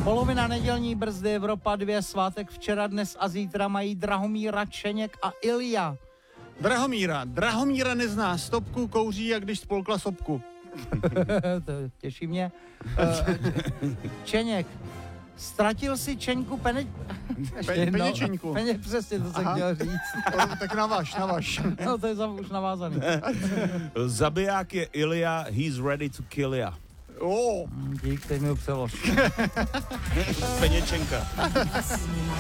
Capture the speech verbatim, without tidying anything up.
Polovina nedělní brzdy, Evropa dvě, svátek včera, dnes a zítra mají Drahomíra, Čeněk a Ilja. Drahomíra. Drahomíra nezná stopku, kouří, jak když spolkla sopku. To těší mě. Čeněk. Ztratil si Čeňku pene... Pe- peněčeňku. Peně, přesně, to jsem chtěl říct. Tak navaž, navaž. No, to je za, už navázaný. Zabiják je Ilja, he's ready to kill ya. Oh. Dík, teď mi ho přelož. Peněčenka.